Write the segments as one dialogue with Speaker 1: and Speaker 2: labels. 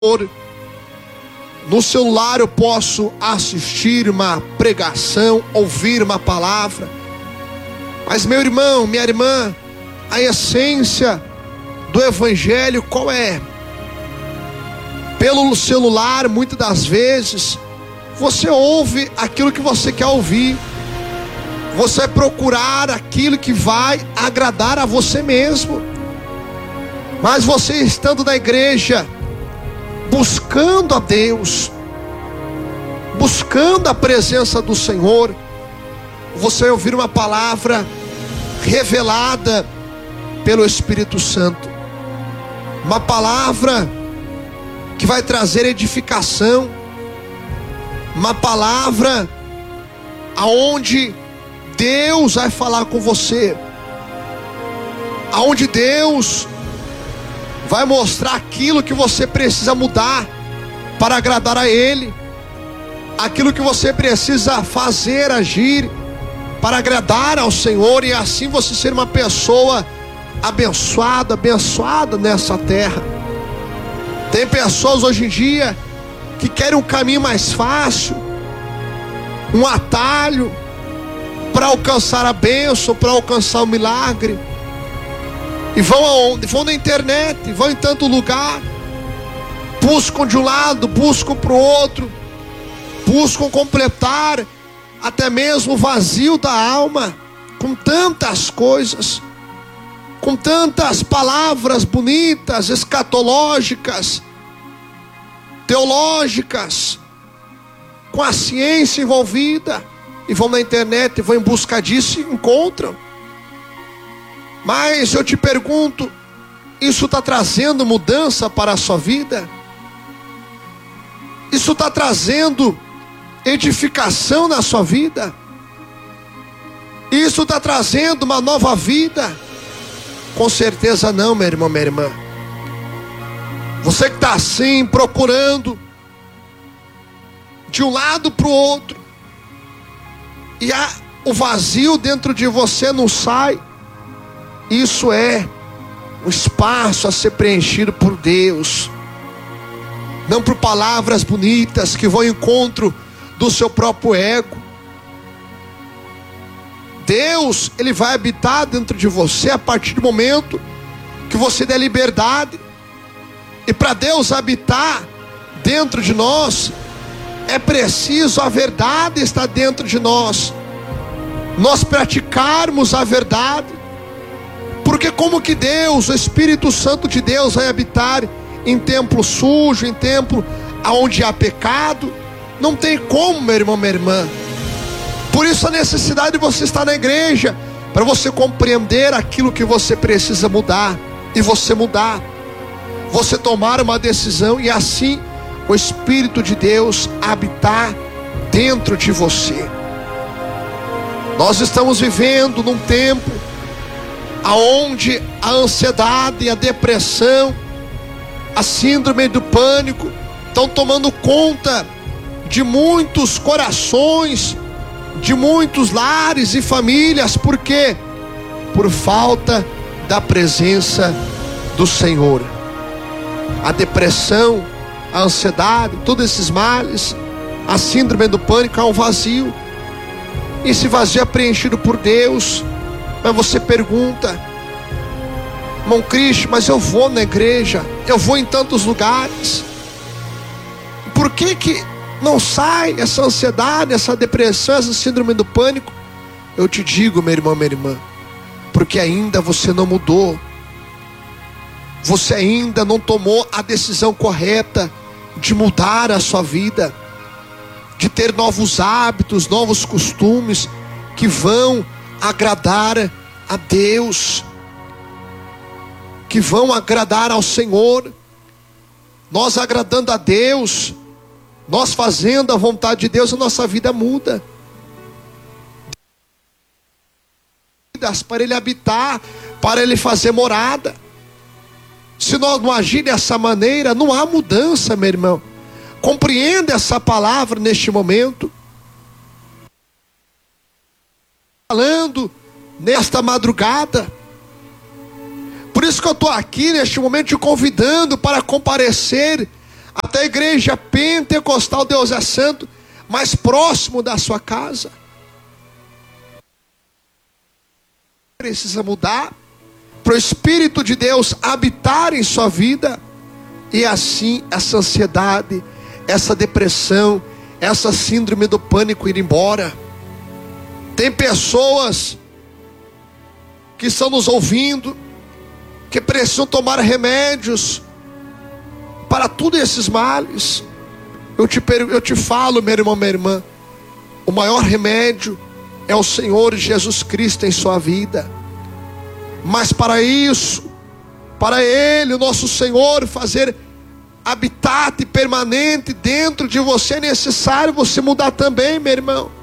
Speaker 1: No celular eu posso assistir uma pregação, ouvir uma palavra. Mas meu irmão, minha irmã, a essência do evangelho qual é? Pelo celular, muitas das vezes, você ouve aquilo que você quer ouvir. Você vai procurar aquilo que vai agradar a você mesmo. Mas você estando na igreja, buscando a Deus, buscando a presença do Senhor, você vai ouvir uma palavra revelada pelo Espírito Santo. Uma palavra que vai trazer edificação. Uma palavra aonde Deus vai falar com você. Aonde Deus vai mostrar aquilo que você precisa mudar para agradar a Ele. Aquilo que você precisa fazer, agir para agradar ao Senhor, e assim você ser uma pessoa abençoada nessa terra. Tem pessoas hoje em dia que querem um caminho mais fácil, um atalho para alcançar a bênção, para alcançar o milagre. E vão aonde? Vão na internet, vão em tanto lugar, buscam de um lado, buscam para o outro, buscam completar até mesmo o vazio da alma, com tantas coisas, com tantas palavras bonitas, escatológicas, teológicas, com a ciência envolvida, e vão na internet, vão em busca disso e encontram. Mas eu te pergunto, isso está trazendo mudança para a sua vida? Isso está trazendo edificação na sua vida? Isso está trazendo uma nova vida? Com certeza não, meu irmão, minha irmã. Você que está assim, procurando de um lado para o outro, e o vazio dentro de você não sai, isso é um espaço a ser preenchido por Deus, não por palavras bonitas que vão ao encontro do seu próprio ego. Deus, Ele vai habitar dentro de você a partir do momento que você der liberdade. E para Deus habitar dentro de nós, é preciso a verdade estar dentro de nós, nós praticarmos a verdade. Porque como que Deus, o Espírito Santo de Deus, vai habitar em templo sujo, em templo onde há pecado? Não tem como, meu irmão, minha irmã. Por isso a necessidade de você estar na igreja, para você compreender aquilo que você precisa mudar, e você mudar, você tomar uma decisão, e assim o Espírito de Deus habitar dentro de você. Nós estamos vivendo num tempo aonde a ansiedade, a depressão, a síndrome do pânico estão tomando conta de muitos corações, de muitos lares e famílias. Por quê? Por falta da presença do Senhor. A depressão, a ansiedade, todos esses males, a síndrome do pânico, é um vazio. Esse vazio é preenchido por Deus. Mas você pergunta: irmão Cristo, mas eu vou na igreja, eu vou em tantos lugares, por que não sai essa ansiedade, essa depressão, essa síndrome do pânico? Eu te digo, meu irmão, minha irmã, porque ainda você não mudou. Você ainda não tomou a decisão correta de mudar a sua vida, de ter novos hábitos, novos costumes que vão agradar a Deus, que vão agradar ao Senhor. Nós agradando a Deus, nós fazendo a vontade de Deus, a nossa vida muda. Para Ele habitar, para Ele fazer morada. Se nós não agir dessa maneira, não há mudança, meu irmão. Compreenda essa palavra neste momento. Falando nesta madrugada. Por isso que eu estou aqui neste momento te convidando para comparecer até a igreja pentecostal Deus é Santo, mais próximo da sua casa. Precisa mudar para o Espírito de Deus habitar em sua vida, e assim essa ansiedade, essa depressão, essa síndrome do pânico ir embora. Tem pessoas que estão nos ouvindo, que precisam tomar remédios para todos esses males. Eu te falo, meu irmão, minha irmã, o maior remédio é o Senhor Jesus Cristo em sua vida. Mas para isso, para Ele, o nosso Senhor, fazer habitat permanente dentro de você, é necessário você mudar também, meu irmão.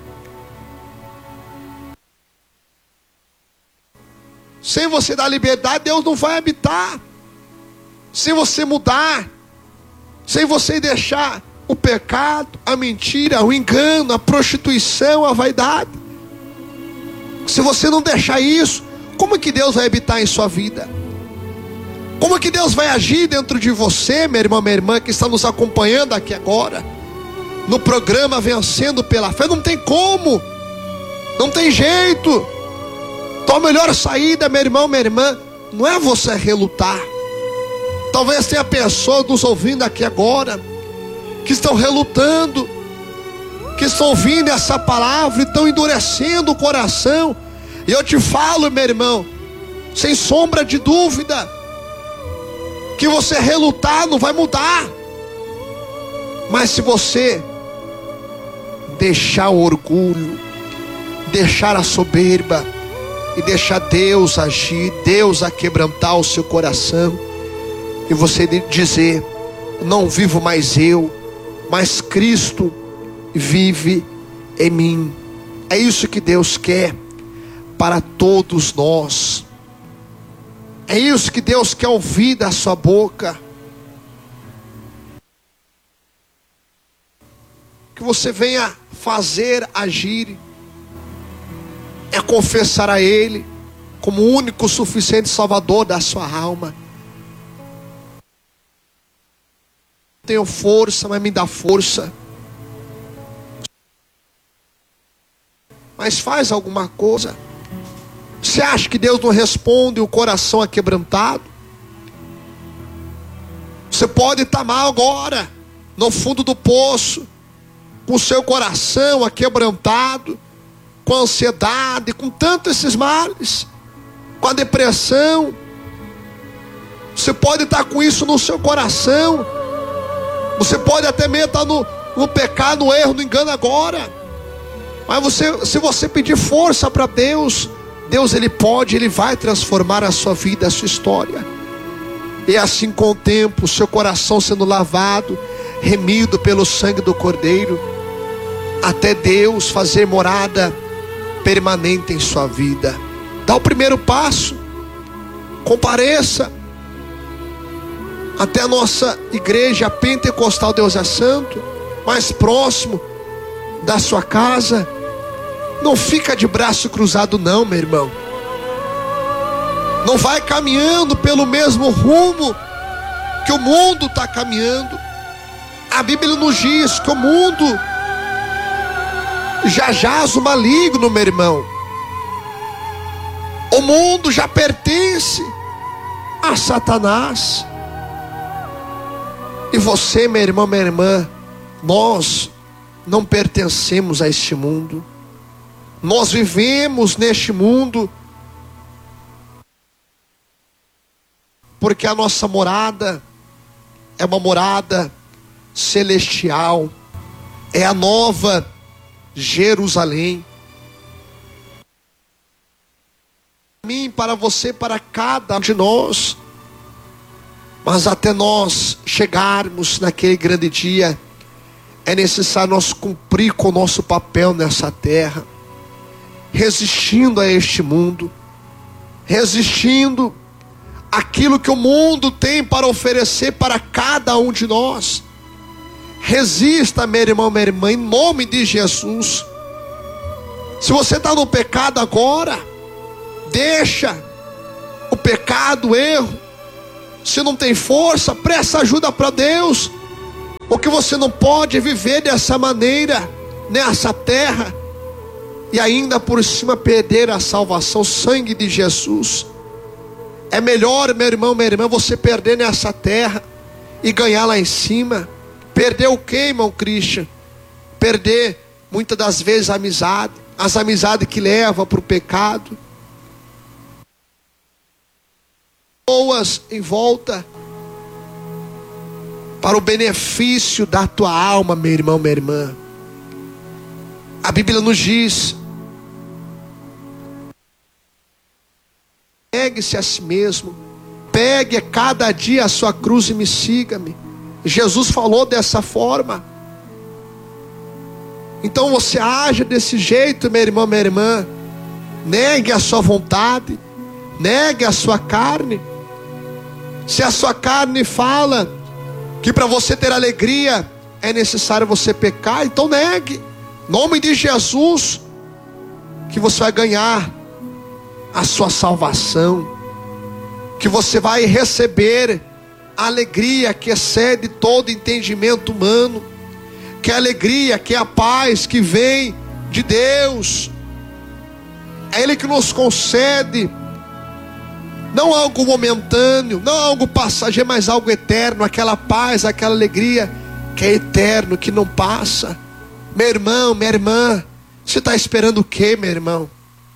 Speaker 1: Sem você dar liberdade, Deus não vai habitar. Sem você mudar, sem você deixar o pecado, a mentira, o engano, a prostituição, a vaidade, se você não deixar isso, como que Deus vai habitar em sua vida? Como que Deus vai agir dentro de você, meu irmão, minha irmã, que está nos acompanhando aqui agora, no programa Vencendo pela Fé? Não tem como, não tem jeito. Então a melhor saída, meu irmão, minha irmã, não é você relutar. Talvez tenha pessoas nos ouvindo aqui agora, que estão relutando, que estão ouvindo essa palavra e estão endurecendo o coração. E eu te falo, meu irmão, sem sombra de dúvida, que você relutar não vai mudar. Mas se você deixar o orgulho, deixar a soberba, e deixar Deus agir, Deus a quebrantar o seu coração, e você dizer: não vivo mais eu, mas Cristo vive em mim. É isso que Deus quer para todos nós. É isso que Deus quer ouvir da sua boca. Que você venha fazer, agir, é confessar a Ele como o único suficiente Salvador da sua alma. Tenho força, mas me dá força. Mas faz alguma coisa. Você acha que Deus não responde o coração aquebrantado? Você pode estar mal agora, no fundo do poço, com o seu coração aquebrantado, com a ansiedade, com tantos esses males, com a depressão. Você pode estar com isso no seu coração. Você pode até mesmo estar no pecado, no erro, no engano agora. Mas se você pedir força para Deus, Deus Ele pode, Ele vai transformar a sua vida, a sua história. E assim, com o tempo, o seu coração sendo lavado, remido pelo sangue do Cordeiro, até Deus fazer morada permanente em sua vida. Dá o primeiro passo. Compareça até a nossa igreja pentecostal Deus é Santo, mais próximo da sua casa. Não fica de braço cruzado não, meu irmão. Não vai caminhando pelo mesmo rumo que o mundo está caminhando. A Bíblia nos diz que o mundo já jaz o maligno, meu irmão. O mundo já pertence a Satanás. E você, meu irmão, minha irmã, nós não pertencemos a este mundo. Nós vivemos neste mundo porque a nossa morada é uma morada celestial, é a nova Jerusalém. Para mim, para você, para cada um de nós. Mas até nós chegarmos naquele grande dia, é necessário nós cumprir com o nosso papel nessa terra, resistindo a este mundo, resistindo aquilo que o mundo tem para oferecer para cada um de nós. Resista, meu irmão, minha irmã, em nome de Jesus. Se você está no pecado agora, deixa o pecado, o erro. Se não tem força, presta ajuda para Deus. Porque você não pode viver dessa maneira, nessa terra, e ainda por cima perder a salvação, o sangue de Jesus. É melhor, meu irmão, minha irmã, você perder nessa terra e ganhar lá em cima. Perder o que, irmão Christian? Perder, muitas das vezes, a amizade. As amizades que levam para o pecado. Pessoas em volta para o benefício da tua alma, meu irmão, minha irmã. A Bíblia nos diz: pegue-se a si mesmo, pegue cada dia a sua cruz e me siga-me. Jesus falou dessa forma. Então você age desse jeito, meu irmão, minha irmã. Negue a sua vontade, negue a sua carne. Se a sua carne fala que para você ter alegria é necessário você pecar, então negue. Em nome de Jesus, que você vai ganhar a sua salvação, que você vai receber a alegria que excede todo entendimento humano, que é a alegria, que é a paz que vem de Deus. É Ele que nos concede, não algo momentâneo, não algo passageiro, mas algo eterno, aquela paz, aquela alegria que é eterno, que não passa. Meu irmão, minha irmã, você está esperando o quê, meu irmão?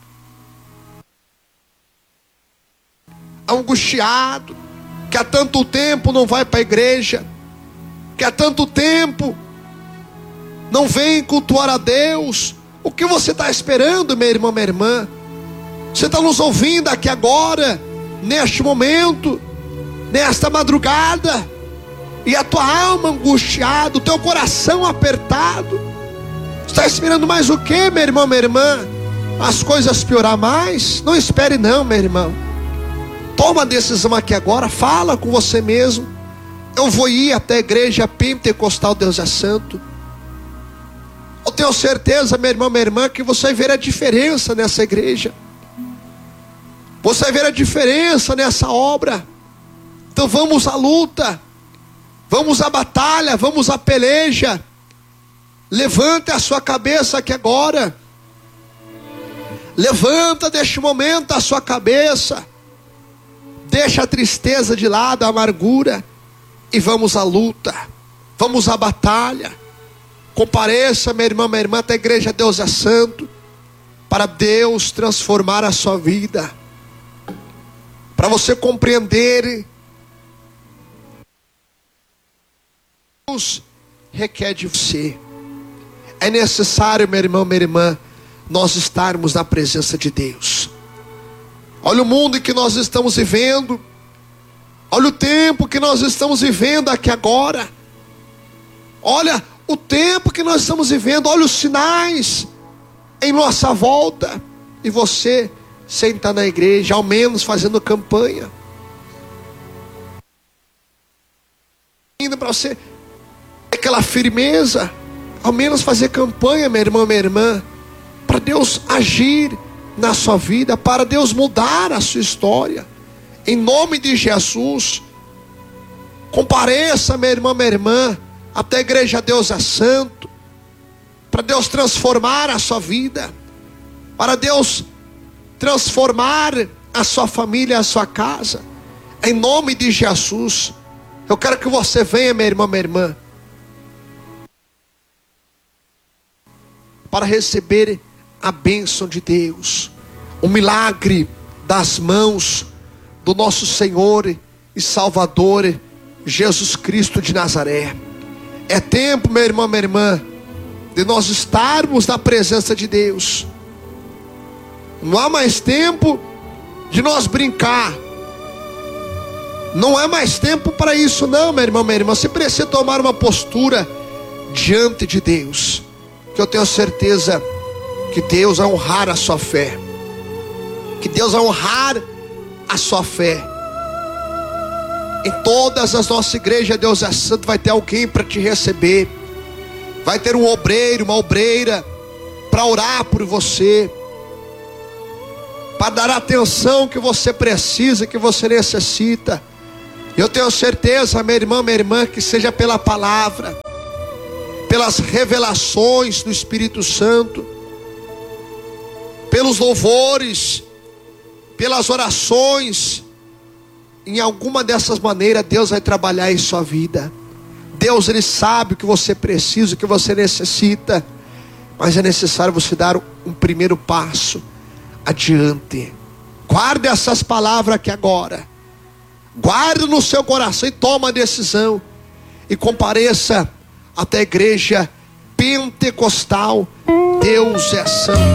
Speaker 1: Angustiado, que há tanto tempo não vai para a igreja, que há tanto tempo não vem cultuar a Deus. O que você está esperando, meu irmão, minha irmã? Você está nos ouvindo aqui agora, neste momento, nesta madrugada, e a tua alma angustiada, o teu coração apertado. Está esperando mais o que, meu irmão, minha irmã? As coisas piorar mais? Não espere não, meu irmão. Toma a decisão aqui agora, fala com você mesmo. Eu vou ir até a igreja pentecostal Deus é Santo. Eu tenho certeza, meu irmão, minha irmã, que você vai ver a diferença nessa igreja. Você vai ver a diferença nessa obra. Então vamos à luta, vamos à batalha, vamos à peleja. Levante a sua cabeça aqui agora. Levanta neste momento a sua cabeça. Deixa a tristeza de lado, a amargura, e vamos à luta, vamos à batalha. Compareça, meu irmão, minha irmã, até a igreja Deus é Santo, para Deus transformar a sua vida, para você compreender. Deus requer de você. É necessário, meu irmão, minha irmã, nós estarmos na presença de Deus. Olha o mundo em que nós estamos vivendo. Olha o tempo que nós estamos vivendo aqui agora. Olha o tempo que nós estamos vivendo. Olha os sinais em nossa volta. E você senta na igreja, ao menos fazendo campanha. Ainda para você ter aquela firmeza, ao menos fazer campanha, meu irmão, minha irmã, para Deus agir na sua vida, para Deus mudar a sua história. Em nome de Jesus, compareça, meu irmão, minha irmã, até a igreja Deus é Santo, para Deus transformar a sua vida, para Deus transformar a sua família, a sua casa. Em nome de Jesus, eu quero que você venha, meu irmão, minha irmã, para receber a bênção de Deus, o milagre das mãos do nosso Senhor e Salvador Jesus Cristo de Nazaré. É tempo, meu irmão, minha irmã, de nós estarmos na presença de Deus. Não há mais tempo de nós brincar. Não é mais tempo para isso não, meu irmão, minha irmã. Você precisa tomar uma postura diante de Deus, que eu tenho certeza que Deus vai honrar a sua fé. Que Deus vai honrar a sua fé. Em todas as nossas igrejas, Deus é Santo, vai ter alguém para te receber. Vai ter um obreiro, uma obreira, para orar por você, para dar a atenção que você precisa, que você necessita. Eu tenho certeza, meu irmão, minha irmã, que seja pela palavra, pelas revelações do Espírito Santo, pelos louvores, pelas orações. Em alguma dessas maneiras Deus vai trabalhar em sua vida. Deus, Ele sabe o que você precisa, o que você necessita, mas é necessário você dar um primeiro passo adiante. Guarde essas palavras aqui agora, guarde no seu coração e toma a decisão, e compareça até a igreja pentecostal. Deus é santo.